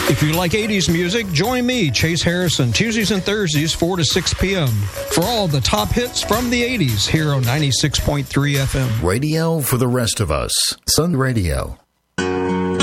If you like 80s music, join me, Chase Harrison, Tuesdays and Thursdays, 4 to 6 p.m. for all the top hits from the 80s here on 96.3 FM. Radio for the rest of us. Sun Radio.